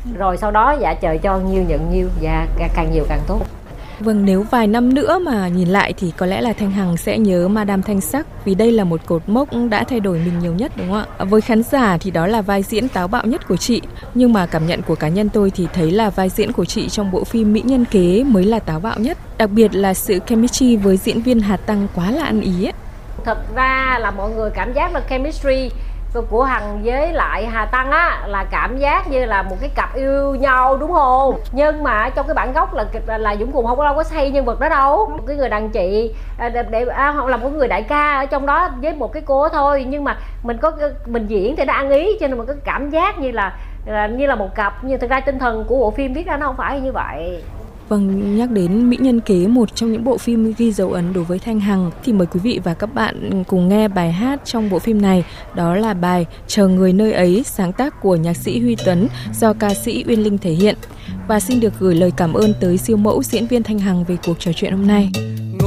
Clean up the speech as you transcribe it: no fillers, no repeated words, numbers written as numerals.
Rồi sau đó dạ trời cho nhiêu nhận nhiêu, và càng nhiều càng tốt. Vâng, nếu vài năm nữa mà nhìn lại thì có lẽ là Thanh Hằng sẽ nhớ Madame Thanh Sắc vì đây là một cột mốc đã thay đổi mình nhiều nhất, đúng không ạ? Với khán giả thì đó là vai diễn táo bạo nhất của chị, nhưng mà cảm nhận của cá nhân tôi thì thấy là vai diễn của chị trong bộ phim Mỹ Nhân Kế mới là táo bạo nhất, đặc biệt là sự chemistry với diễn viên Hà Tăng quá là ăn ý ấy. Thật ra là mọi người cảm giác là chemistry của Hằng với lại Hà Tăng á là cảm giác như là một cái cặp yêu nhau, đúng không? Nhưng mà trong cái bản gốc là Dũng Cùng không có đâu có xây nhân vật đó đâu. Một cái người đàn chị hoặc là một người đại ca ở trong đó với một cái cô thôi, nhưng mà mình diễn thì nó ăn ý, cho nên mình có cảm giác như là một cặp, nhưng thực ra tinh thần của bộ phim viết ra nó không phải như vậy. Vâng, nhắc đến Mỹ Nhân Kế, một trong những bộ phim ghi dấu ấn đối với Thanh Hằng, thì mời quý vị và các bạn cùng nghe bài hát trong bộ phim này. Đó là bài Chờ Người Nơi Ấy, sáng tác của nhạc sĩ Huy Tuấn do ca sĩ Uyên Linh thể hiện. Và xin được gửi lời cảm ơn tới siêu mẫu diễn viên Thanh Hằng về cuộc trò chuyện hôm nay.